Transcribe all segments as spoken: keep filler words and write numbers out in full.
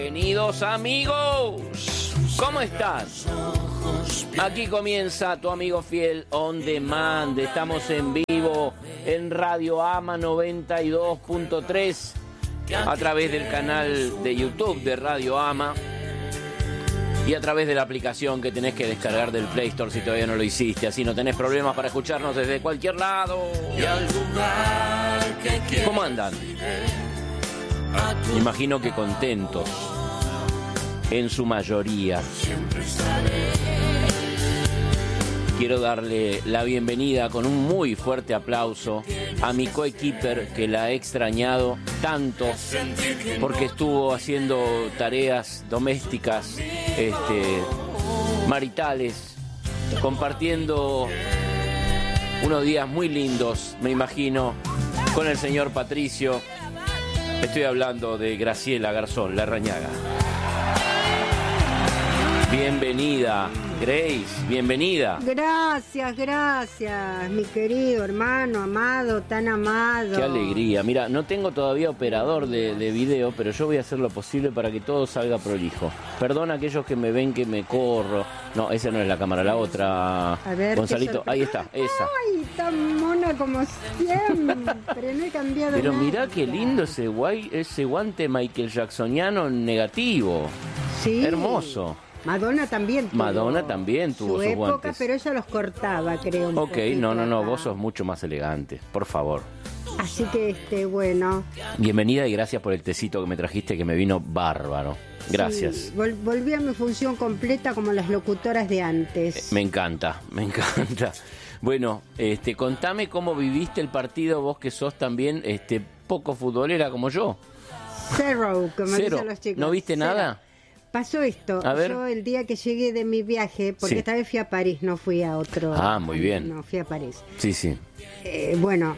Bienvenidos amigos, ¿cómo están? Aquí comienza tu amigo fiel On Demand. Estamos en vivo en Radio Ama noventa y dos punto tres a través del canal de YouTube de Radio Ama y a través de la aplicación que tenés que descargar del Play Store si todavía no lo hiciste. Así no tenés problemas para escucharnos desde cualquier lado. ¿Cómo andan? Me imagino que contentos, en su mayoría. Quiero darle la bienvenida con un muy fuerte aplauso a mi coequiper que la he extrañado tanto porque estuvo haciendo tareas domésticas, este, maritales, compartiendo unos días muy lindos, me imagino, con el señor Patricio. Estoy hablando de Graciela Garzón Larrañaga. Bienvenida, Grace, bienvenida. Gracias, gracias, mi querido hermano, amado, tan amado. Qué alegría. Mira, no tengo todavía operador de, de video, pero yo voy a hacer lo posible para que todo salga prolijo. Perdón a aquellos que me ven que me corro. No, esa no es la cámara, la otra. A ver, Gonzalito, ahí está, esa. Ay, tan mona como siempre, no he cambiado Pero nada. mirá qué lindo ese, guay, ese guante Michael Jacksoniano negativo. Sí. Hermoso. Madonna también tuvo. Madonna también tuvo su sus época, guantes. Pero ella los cortaba, creo. Un Ok, poquito no, no, no, acá. vos sos mucho más elegante, por favor. Así que, este, bueno. Bienvenida y gracias por el tecito que me trajiste que me vino bárbaro. Gracias. Sí, vol- volví a mi función completa como las locutoras de antes. Me encanta, me encanta. Bueno, este, contame cómo viviste el partido, vos que sos también este, poco futbolera como yo. Cero, como Cero. dicen los chicos. ¿No viste Cero. nada? Pasó esto, A ver. yo el día que llegué de mi viaje, porque Sí. esta vez fui a París, no fui a otro. Ah, muy bien. No, fui a París. Sí, sí. Eh, bueno,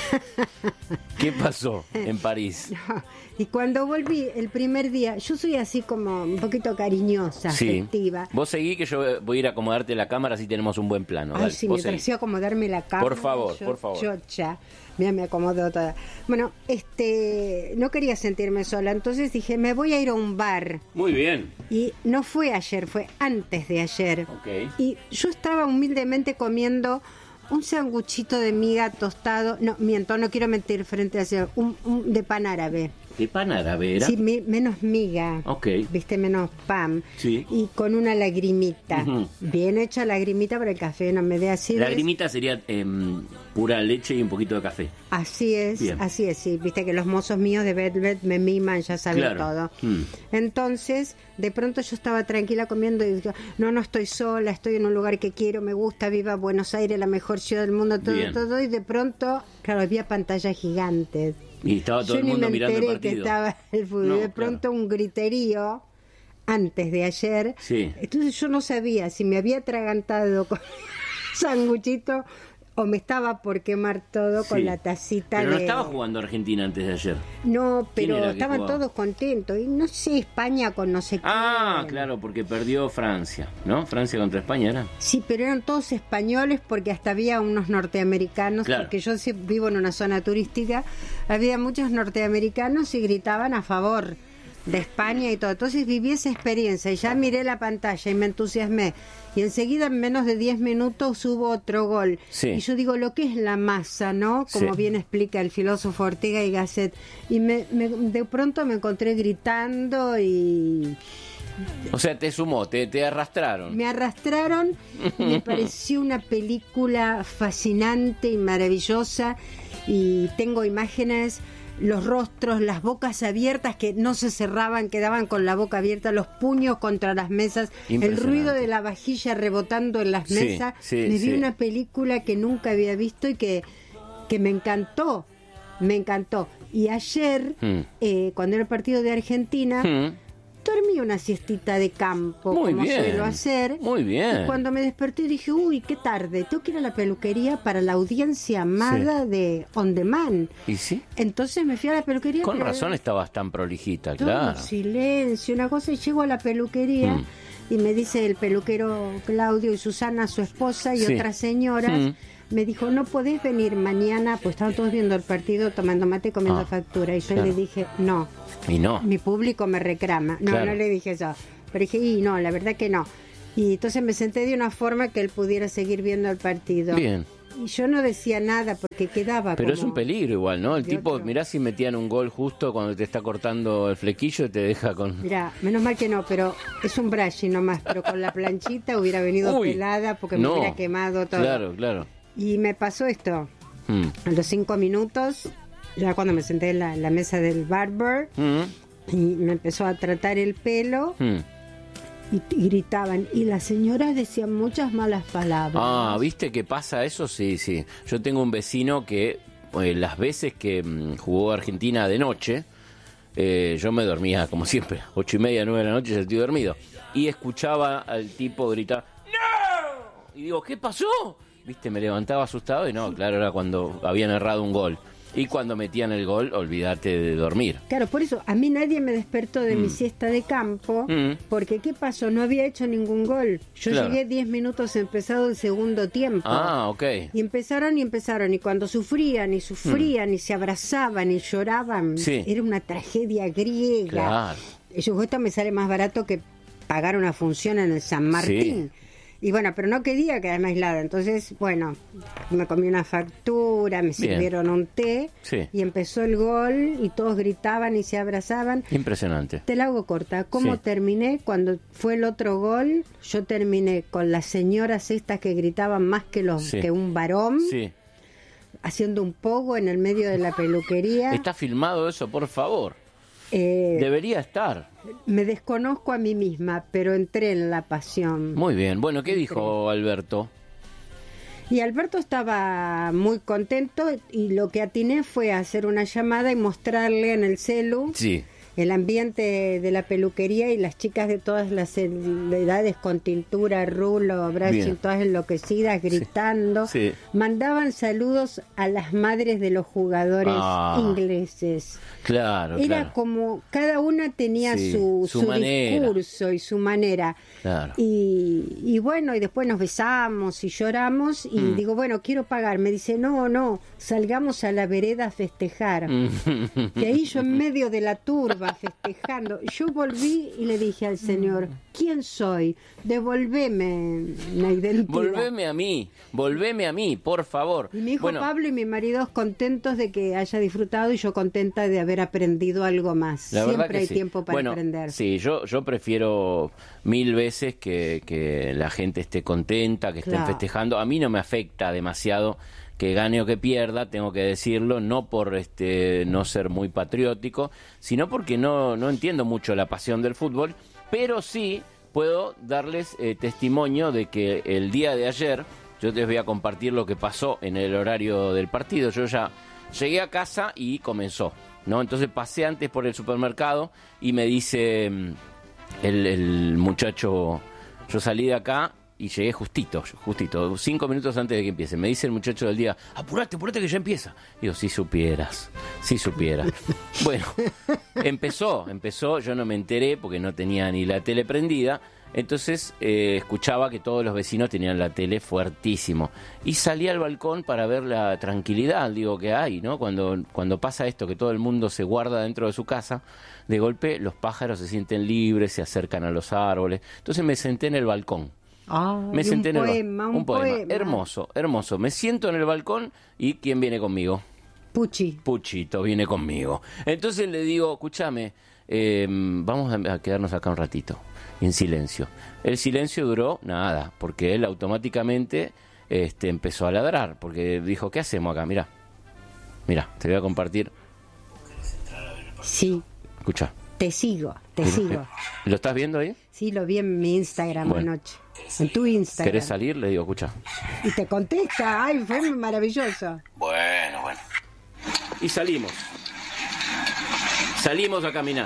¿Qué pasó en París? y cuando volví el primer día, yo soy así como un poquito cariñosa, Sí. afectiva. Vos seguí que yo voy a ir a acomodarte la cámara así tenemos un buen plano. Ay, Dale, sí, vos me seguí. pareció acomodarme la cámara. Por favor, yo, por favor. Chocha. Mira, me acomodó toda. Bueno, este, no quería sentirme sola, entonces dije, me voy a ir a un bar. Muy bien. Y no fue ayer, fue antes de ayer. Ok. Y yo estaba humildemente comiendo un sanguchito de miga tostado. No, miento, no quiero mentir frente a ese, un, un de pan árabe. ¿Qué pan árabe era? Sí, mi- menos miga. Ok. Viste, menos pan. Sí. Y con una lagrimita. Ujú. Bien hecha lagrimita para el café, no me dé así. La lagrimita sería em, pura leche y un poquito de café. Así es, Bien. así es, sí. Viste que los mozos míos de Velvet me miman, ya saben Claro. todo. Mm. Entonces, de pronto yo estaba tranquila comiendo y digo, no, no estoy sola, estoy en un lugar que quiero, me gusta, viva Buenos Aires, la mejor ciudad del mundo, todo, Bien. todo. Y de pronto, claro, había pantallas gigantes. Y estaba todo yo el ni mundo me mirando el enteré que partido. estaba el fútbol. No, de pronto un griterío antes de ayer. Sí. Entonces yo no sabía si me había atragantado con sanguchito o me estaba por quemar todo con Sí. la tacita Pero de... no estaba jugando Argentina antes de ayer. No, ¿Quién era pero que estaban jugaba? todos contentos. Y no sé, España con no sé Ah, quién. claro, porque perdió Francia, ¿no? Francia contra España era. Sí, pero eran todos españoles porque hasta había unos norteamericanos, Claro. porque yo sí vivo en una zona turística, había muchos norteamericanos y gritaban a favor de España y todo. Entonces viví esa experiencia y ya miré la pantalla y me entusiasmé. Y enseguida en menos de diez minutos hubo otro gol. Sí. Y yo digo, lo que es la masa, ¿no? Como Sí. bien explica el filósofo Ortega y Gasset. Y me, me- de pronto me encontré gritando y... O sea, te sumó, te, te arrastraron. Me arrastraron, me pareció una película fascinante y maravillosa y tengo imágenes, los rostros, las bocas abiertas que no se cerraban, quedaban con la boca abierta, los puños contra las mesas, el Impresionante. ruido de la vajilla rebotando en las Sí, mesas. sí, me vi sí. una película que nunca había visto y que, que me encantó, me encantó. Y ayer, Mm. eh, cuando era el partido de Argentina, Mm. dormí una siestita de campo, Muy como bien. suelo hacer. Muy bien. Y cuando me desperté dije, uy, qué tarde, tengo que ir a la peluquería para la audiencia amada Sí. de On Demand. ¿Y sí? Entonces me fui a la peluquería. Con pero razón estabas tan prolijita, todo claro. silencio, una cosa, y llego a la peluquería Mm. y me dice el peluquero Claudio y Susana, su esposa, y Sí. otras señoras, Mm. me dijo, no podés venir mañana, pues estaban todos viendo el partido, tomando mate, comiendo Ah, factura. Y yo claro. le dije, no, Y no. mi público me reclama. No, Claro. no le dije eso. Pero dije, y no, la verdad que no. Y entonces me senté de una forma que él pudiera seguir viendo el partido. Bien. Y yo no decía nada porque quedaba Pero como... es un peligro igual, ¿no? El de tipo, otro. mirá si metían un gol justo cuando te está cortando el flequillo y te deja con... Mira, menos mal que no, pero es un brushing nomás, pero con la planchita hubiera venido Uy, pelada porque no. me hubiera quemado todo. Claro, claro. Y me pasó esto. Mm. A los cinco minutos, ya cuando me senté en la, la mesa del barber, Mm. y me empezó a tratar el pelo, Mm. y, y gritaban, y las señoras decían muchas malas palabras. Ah, ¿viste que pasa eso? Sí, sí. Yo tengo un vecino que eh, las veces que mm, jugó Argentina de noche, eh, yo me dormía como siempre, ocho y media, nueve de la noche, ya estoy dormido. Y escuchaba al tipo gritar, ¡no! Y digo, ¿qué pasó? ¿Viste? Me levantaba asustado y no, claro, era cuando habían errado un gol. Y cuando metían el gol, olvídate de dormir. Claro, por eso a mí nadie me despertó de mi Mm. siesta de campo, Mm. porque ¿qué pasó? No había hecho ningún gol. Yo Claro. llegué diez minutos empezado el segundo tiempo. Ah, ok. Y empezaron y empezaron, y cuando sufrían y sufrían y se abrazaban y lloraban, Mm. Sí. era una tragedia griega. Claro. Yo, esto me sale más barato que pagar una función en el San Martín. Y bueno, pero no quería quedarme aislada. Entonces, bueno, me comí una factura, me sirvieron un té, Sí. y empezó el gol y todos gritaban y se abrazaban. Impresionante. Te la hago corta. ¿Cómo Sí. terminé? Cuando fue el otro gol, yo terminé con las señoras estas que gritaban más que los Sí. que un varón, Sí. haciendo un pogo en el medio de la peluquería. ¿Está filmado eso, por favor? Eh, Debería estar. me desconozco a mí misma, pero entré en la pasión. Muy bien. Bueno, ¿qué dijo Alberto? Y Alberto estaba muy contento, y lo que atiné fue hacer una llamada y mostrarle en el celu Sí. el ambiente de la peluquería, y las chicas de todas las edades con tintura, rulo, brushing, Bien. todas enloquecidas, gritando. Sí. Mandaban saludos a las madres de los jugadores Ah. ingleses. Claro, Era claro. como cada una tenía Sí, su, su su manera. discurso y su manera. Claro. Y, y bueno, y después nos besamos y lloramos, y Mm. digo, bueno, quiero pagar. Me dice, no, no, salgamos a la vereda a festejar. Mm. Y ahí yo en medio de la turba festejando, yo volví y le dije al señor, ¿quién soy? Devolveme la identidad. Volveme a mí, volveme a mí, por favor. Y mi hijo Bueno, Pablo y mi marido contentos de que haya disfrutado, y yo contenta de haber aprendido algo más. la verdad Siempre que hay sí. tiempo para Bueno, aprender. Sí, yo, yo prefiero mil veces que, que la gente esté contenta, que estén Claro. festejando. A mí no me afecta demasiado que gane o que pierda, tengo que decirlo, no por este no ser muy patriótico, sino porque no, no entiendo mucho la pasión del fútbol, pero sí puedo darles eh, testimonio de que el día de ayer, yo les voy a compartir lo que pasó en el horario del partido. Yo ya llegué a casa y comenzó, ¿no? Entonces pasé antes por el supermercado y me dice mm, el, el muchacho, yo salí de acá y llegué justito, justito, cinco minutos antes de que empiece. Me dice el muchacho del día, apurate, apurate que ya empieza. Digo, si supieras, si supieras. Bueno, empezó, empezó, yo no me enteré porque no tenía ni la tele prendida. Entonces eh, escuchaba que todos los vecinos tenían la tele fuertísimo. Y salí al balcón para ver la tranquilidad, digo, que hay, ¿no? Cuando, cuando pasa esto, que todo el mundo se guarda dentro de su casa, de golpe los pájaros se sienten libres, se acercan a los árboles. Entonces me senté en el balcón. Ah, Me y senté un en el ba- poema, un, un poema. poema. Hermoso, hermoso. Me siento en el balcón y ¿quién viene conmigo? Puchi. Puchito viene conmigo. Entonces le digo, escúchame, eh, vamos a, a quedarnos acá un ratito, en silencio. El silencio duró nada, porque él automáticamente este, empezó a ladrar, porque dijo, ¿qué hacemos acá? Mirá, mirá, te voy a compartir. Sí, Escucha. te sigo, te sigo. ¿Lo estás viendo ahí? Sí, lo vi en mi Instagram Bueno. anoche. En tu Instagram. ¿Querés salir? Le digo, escucha. Y te contesta, ay, fue maravilloso. Bueno, bueno. Y salimos. Salimos a caminar.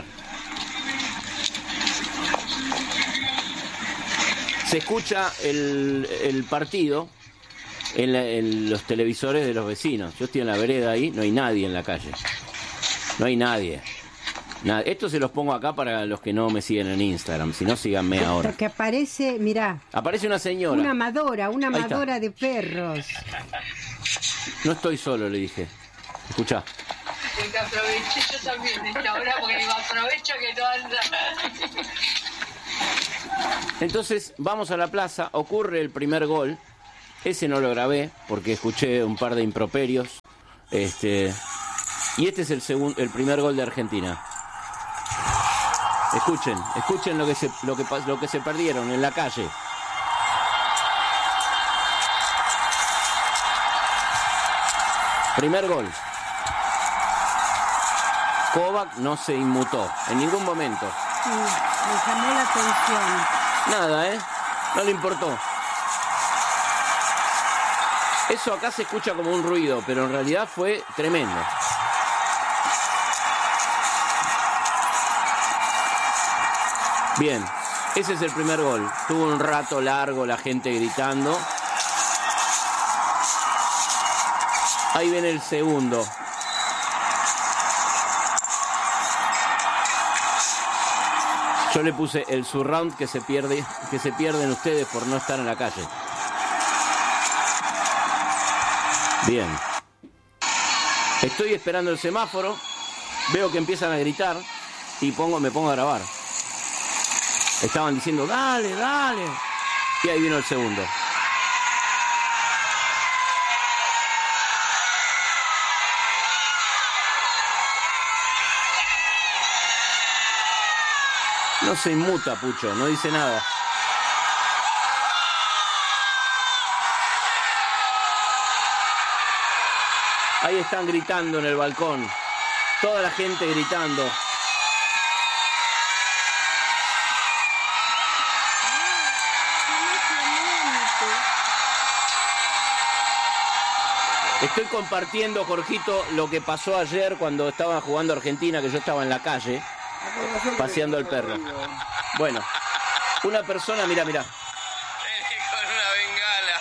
Se escucha el, el partido en, la- en los televisores de los vecinos. Yo estoy en la vereda ahí, no hay nadie en la calle. No hay nadie. Nada, esto se los pongo acá para los que no me siguen en Instagram, si no, síganme ahora. Que aparece, mirá. Aparece una señora. Una amadora, una amadora de perros. No estoy solo, le dije. Escuchá. Que aproveché yo también de esta hora porque digo, aprovecho que no anda. Entonces, vamos a la plaza, ocurre el primer gol. Ese no lo grabé porque escuché un par de improperios. Este, y este es el segundo, el primer gol de Argentina. Escuchen, escuchen lo que se, lo que, lo que se perdieron en la calle. Primer gol. Kovac no se inmutó en ningún momento. Sí, me llamó la atención. Nada, ¿eh? No le importó. Eso acá se escucha como un ruido, pero en realidad fue tremendo. Bien, ese es el primer gol. Tuvo un rato largo la gente gritando. Ahí viene el segundo. Yo le puse el surround que se pierde, que se pierden ustedes por no estar en la calle. Bien. Estoy esperando el semáforo. Veo que empiezan a gritar y pongo, me pongo a grabar. Estaban diciendo, dale, dale. Y ahí vino el segundo. No se inmuta, Pucho, no dice nada. Ahí están gritando en el balcón. Toda la gente gritando. Estoy compartiendo, Jorgito, lo que pasó ayer cuando estaba jugando Argentina, que yo estaba en la calle, paseando al perro. Bueno, una persona, mira, mira. Con una bengala.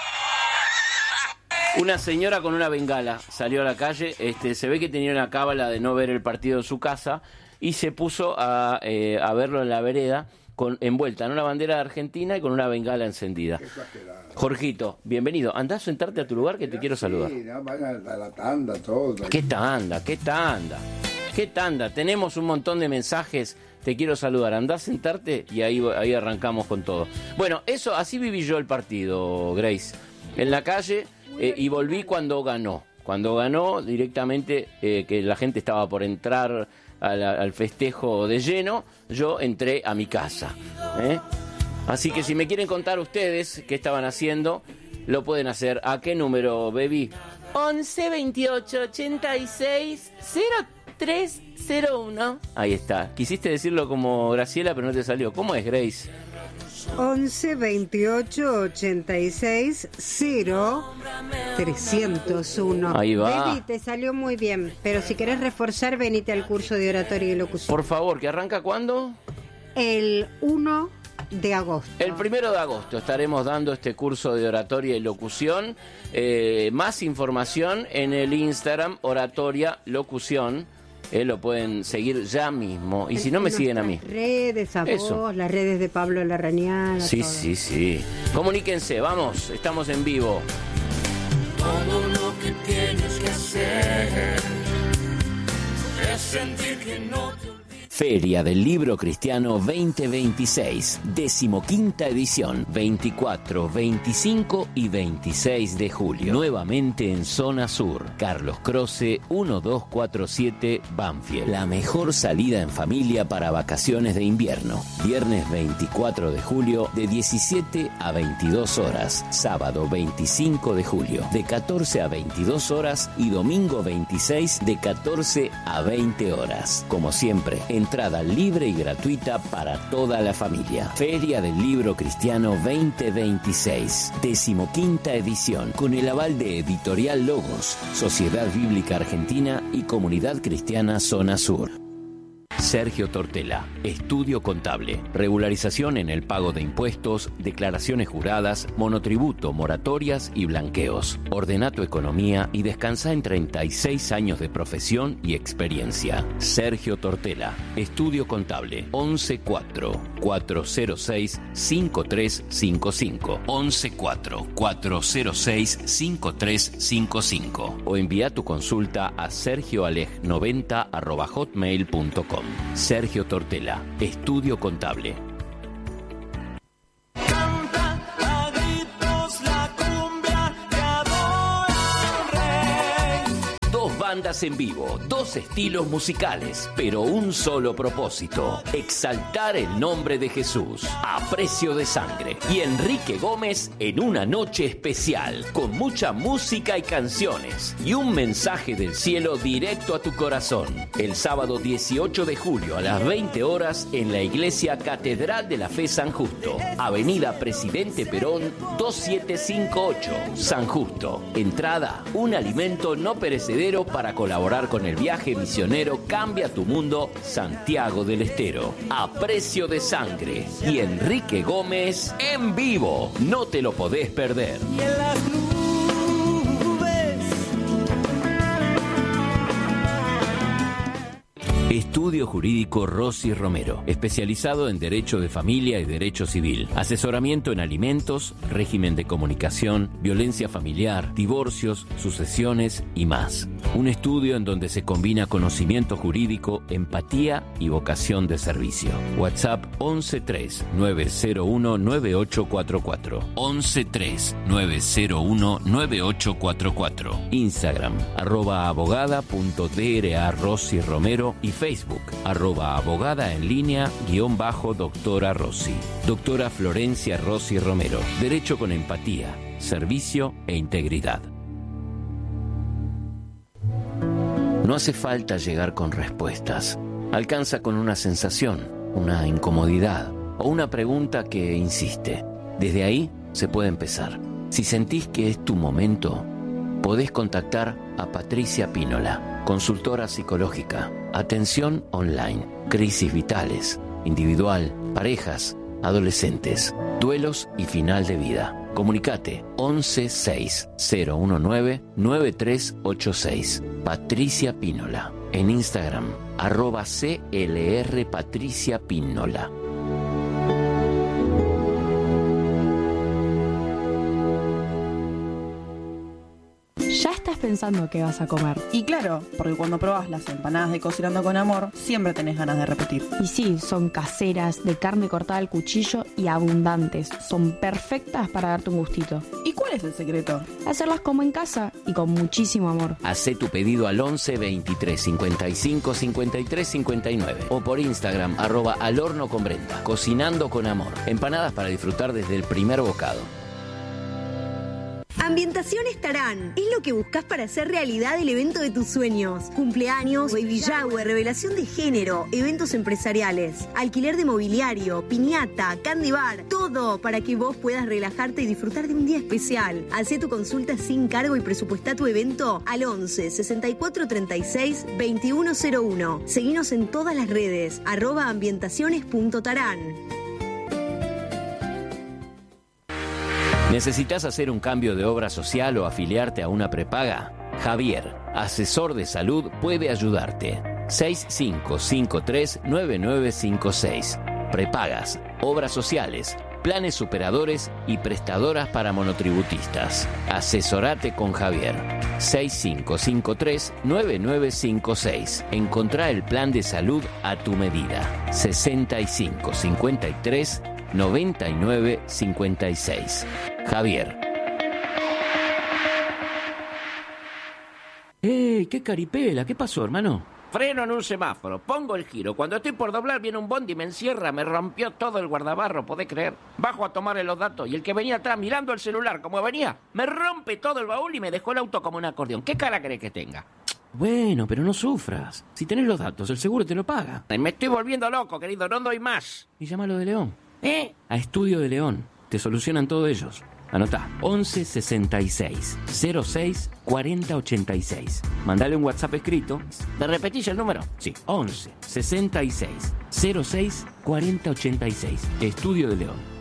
Una señora con una bengala salió a la calle, este, se ve que tenía una cábala de no ver el partido en su casa y se puso a, eh, a verlo en la vereda, con, envuelta en una bandera de Argentina y con una bengala encendida. Jorgito, bienvenido. Andá a sentarte a tu lugar que te quiero saludar. Sí, no, vayan a la tanda, todo. ¿Qué tanda? ¿Qué tanda? ¿Qué tanda? Tenemos un montón de mensajes. Te quiero saludar. Andá a sentarte y ahí, ahí arrancamos con todo. Bueno, eso, así viví yo el partido, Grace. En la calle eh, y volví cuando ganó. Cuando ganó directamente, eh, que la gente estaba por entrar al, al festejo de lleno, yo entré a mi casa. ¿eh? Así que si me quieren contar ustedes qué estaban haciendo, lo pueden hacer. ¿A qué número, baby? once veintiocho ochenta y seis cero tres cero uno. Ahí está. Quisiste decirlo como Graciela, pero no te salió. ¿Cómo es, Grace? once veintiocho ochenta y seis cero trescientos uno. Ahí va. Baby, te salió muy bien, pero si querés reforzar, venite al curso de oratoria y locución. Por favor, ¿que arranca cuándo? El uno de agosto. El primero de agosto estaremos dando este curso de oratoria y locución. Eh, más información en el Instagram Oratoria Locución. Eh, lo pueden seguir ya mismo. Y si no, me siguen a mí. Redes, a Eso. vos, las redes de Pablo Larrañaga. Sí, todo. sí, sí. Comuníquense, vamos, estamos en vivo. Todo lo que tienes que hacer es sentir que no te olvides. Feria del Libro Cristiano veinte veintiséis, decimoquinta edición, veinticuatro, veinticinco y veintiséis de julio. Nuevamente en Zona Sur, Carlos Croce, doce cuarenta y siete, Banfield. La mejor salida en familia para vacaciones de invierno. Viernes veinticuatro de julio, de diecisiete a veintidós horas. Sábado veinticinco de julio, de catorce a veintidós horas. Y domingo veintiséis, de catorce a veinte horas. Como siempre, entrada libre y gratuita para toda la familia. Feria del Libro Cristiano veinte veintiséis, decimoquinta edición, con el aval de Editorial Logos, Sociedad Bíblica Argentina y Comunidad Cristiana Zona Sur. Sergio Tortela, Estudio Contable. Regularización en el pago de impuestos, declaraciones juradas, monotributo, moratorias y blanqueos. Ordena tu economía y descansa en treinta y seis años de profesión y experiencia. Sergio Tortela, Estudio Contable. once cuatro cuatro cero seis cinco tres cinco cinco. once cuatro cuatro cero seis cinco tres cinco cinco. O envía tu consulta a sergioaleg noventa arroba hotmail punto com. Sergio Tortela, Estudio Contable. Canta a gritos la cumbia que adora al rey. Dos bandas en vivo, dos estilos musicales, pero un solo propósito: exaltar el nombre de Jesús a precio de sangre. Y Enrique Gómez en una noche especial, con mucha música y canciones, y un mensaje del cielo directo a tu corazón. El sábado dieciocho de julio a las veinte horas en la Iglesia Catedral de la Fe San Justo, Avenida Presidente Perón dos siete cinco ocho, San Justo. Entrada, un alimento no perecedero para colaborar con el viaje misionero Cambia tu Mundo, Santiago del Estero, a precio de sangre. Y Enrique Gómez en vivo, no te lo podés perder. Y en las nubes. Estudio Jurídico Rossi Romero, especializado en Derecho de Familia y Derecho Civil. Asesoramiento en alimentos, régimen de comunicación, violencia familiar, divorcios, sucesiones y más. Un estudio en donde se combina conocimiento jurídico, empatía y vocación de servicio. WhatsApp once tres nueve cero uno nueve ocho cuatro cuatro. once tres nueve cero uno nueve ocho cuatro cuatro. Instagram, arroba abogada punto dra Rossi Romero y Facebook, arroba abogada en línea, guión bajo doctora Rossi. Doctora Florencia Rossi Romero. Derecho con empatía, servicio e integridad. No hace falta llegar con respuestas. Alcanza con una sensación, una incomodidad o una pregunta que insiste. Desde ahí se puede empezar. Si sentís que es tu momento, podés contactar a Patricia Pínola, consultora psicológica, atención online, crisis vitales, individual, parejas, adolescentes, duelos y final de vida. Comunicate once seis cero uno nueve nueve tres ocho seis. Patricia Pínola. En Instagram, arroba C L R Patricia Pínola. Ya estás pensando qué vas a comer. Y claro, porque cuando probás las empanadas de Cocinando con Amor, siempre tenés ganas de repetir. Y sí, son caseras, de carne cortada al cuchillo y abundantes. Son perfectas para darte un gustito. ¿Y cuál es el secreto? Hacerlas como en casa y con muchísimo amor. Hacé tu pedido al once veintitrés cincuenta y cinco cincuenta y tres cincuenta y nueve o por Instagram, arroba al horno con Brenda. Cocinando con Amor. Empanadas para disfrutar desde el primer bocado. Ambientaciones Tarán es lo que buscas para hacer realidad el evento de tus sueños. Cumpleaños, baby shower, revelación de género, eventos empresariales, alquiler de mobiliario, piñata, candy bar, todo para que vos puedas relajarte y disfrutar de un día especial. Hacé tu consulta sin cargo y presupuestá tu evento al once sesenta y cuatro treinta y seis veintiuno cero uno. Seguinos en todas las redes, arroba ambientaciones punto tarán. ¿Necesitas hacer un cambio de obra social o afiliarte a una prepaga? Javier, asesor de salud, puede ayudarte. seis cinco cinco tres nueve nueve cinco seis. Prepagas, obras sociales, planes superadores y prestadoras para monotributistas. Asesorate con Javier. seis cinco cinco tres nueve nueve cinco seis. Encontrá el plan de salud a tu medida. sesenta y cinco cincuenta y tres noventa y nueve cincuenta y seis. Javier. ¡Ey! ¡Qué caripela! ¿Qué pasó, hermano? Freno en un semáforo, pongo el giro. Cuando estoy por doblar viene un bondi y me encierra, me rompió todo el guardabarro, ¿podés creer? Bajo a tomarle los datos y el que venía atrás mirando el celular como venía, me rompe todo el baúl y me dejó el auto como un acordeón. ¿Qué cara crees que tenga? Bueno, pero no sufras. Si tenés los datos, el seguro te lo paga. Me estoy volviendo loco, querido, no doy más. Y llámalo de León. ¿Eh? A Estudio de León. Te solucionan todo ellos. Anotá, once sesenta y seis cero seis cuarenta ochenta y seis. Mandale un WhatsApp escrito. ¿Me repetís el número? Sí, once sesenta y seis cero seis cuarenta ochenta y seis. Estudio de León.